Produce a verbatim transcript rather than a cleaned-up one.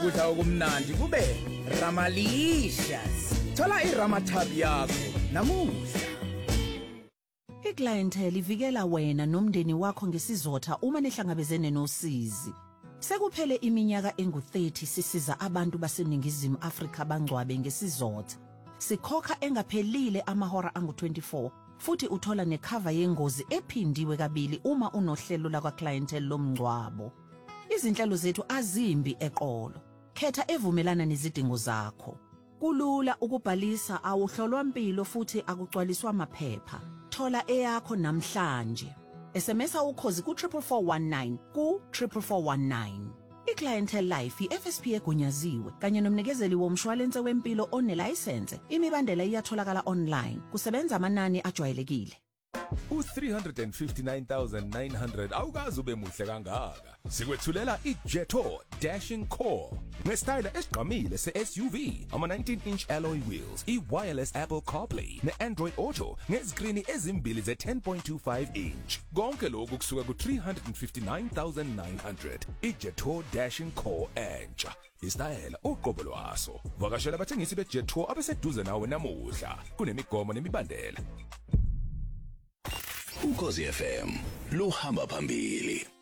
Kudla okumnandi kube Ramalicious. Thola iRamatab yakho namuhla. iClientele ivikela wena nomndeni wakho ngesizotha uma nihlangabezene nosizi. Sekuphele iminyaka engu thirty sisiza abantu baseningizimu Afrika bangcwabe ngesizotha. Sikhokha engaphelile amahora angu twenty-four futhi uthola necover yengozi ephindiwe kabili uma unohlelo lakwaClientele lomngcwabo. Izinhlelo zethu azimbi eqolo. Khetha evumelana nezidingo zakho. Kulula ukubhalisa awuhlolwa impilo futhi akugcwaliswa amaphepha. Thola eyakho namhlanje. S M S ukhozi ku four four one nine ku four four one nine. iClientele Life i-F S P egunyaziwe kanye nomnikezeli womshwalense wempilo onelicense. Imibandela iyatholakala online. Kusebenza amanani ajwayelekile. U three hundred fifty-nine thousand nine hundred awukazi ube muhle kangaka. Sikwethulela iJeto Dashing Core ngesitayile esigqamile se-S U V, ama nineteen inch alloy wheels, i-wireless Apple CarPlay ne-Android Auto ngezikrini ezimbili ze ten point two five inch. Konke lokhu kusuka ku three hundred fifty-nine thousand nine hundred. iJeto Dashing Core entsha. Isitayela uqobo lwaso. Vakashela abathengisi beJeto abeseduze nawe namuhla. Kunemigomo nemibandela. Ukhozi F M luhamba phambili.